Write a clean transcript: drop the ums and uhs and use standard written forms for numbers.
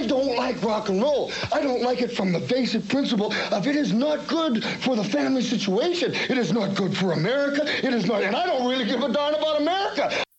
I don't like rock and roll. I don't like it from the basic principle of it is not good for the family situation. It is not good for America. It is not, and I don't really give a darn about America.